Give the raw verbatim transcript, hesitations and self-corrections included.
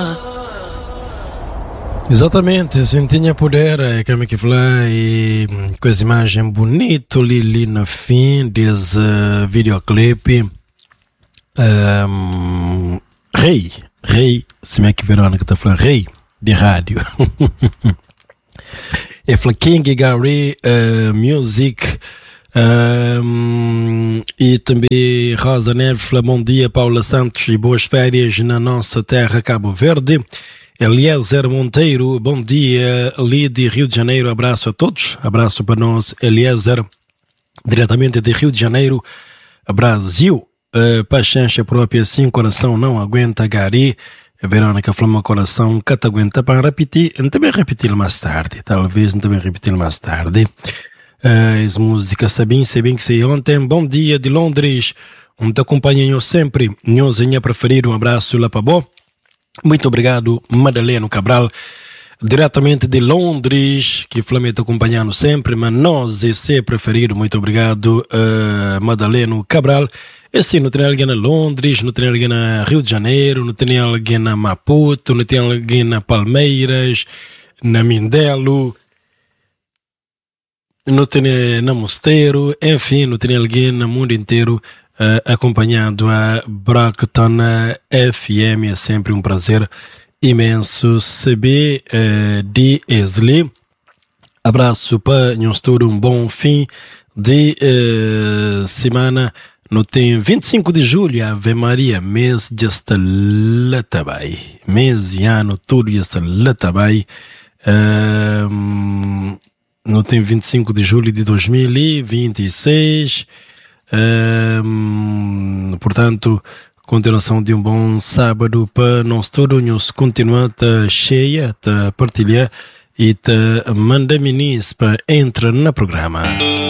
Exatamente, sentinha poder, é como que fala, e com essa imagem bonita ali, ali no fim desse uh, videoclipe. Um, rei, rei, se me é que Verônica está falando, rei de rádio. É fala King Gary uh, Music. Um, e também Rosa Neves fala bom dia, Paula Santos, e boas férias na nossa terra Cabo Verde. Eliezer Monteiro, bom dia, ali de Rio de Janeiro, abraço a todos, abraço para nós, Eliezer, diretamente de Rio de Janeiro, Brasil, uh, paciência própria, sim, coração não aguenta, Gari, Verônica Flama, coração, que te aguenta, para repetir, também repetir mais tarde, talvez também repetir mais tarde, uh, as músicas, sabem, sabem que sei ontem, bom dia de Londres, um te acompanha sempre, nhozinha preferido, um abraço lá para bom. Muito obrigado, Madaleno Cabral, diretamente de Londres, que Flamengo está acompanhando sempre, mas nós, esse é preferido, muito obrigado, uh, Madaleno Cabral. E sim, não tem alguém na Londres, não tem alguém na Rio de Janeiro, não tem alguém na Maputo, não tem alguém na Palmeiras, na Mindelo, não tem na Mosteiro, enfim, não tem alguém no mundo inteiro. Uh, acompanhado a Brockton F M, é sempre um prazer imenso saber uh, de Esli. Abraço para nós todos, um bom fim de uh, semana. No tem vinte e cinco de julho, Ave Maria, mês de Estalatabay, mês e ano todo de Estalatabay. Uh, no tem vinte e cinco de julho de dois mil e vinte e seis. Um, portanto, continuação de um bom sábado para nós todos, nos continuar a cheia, a partilhar e a mandar minis para entrar no programa.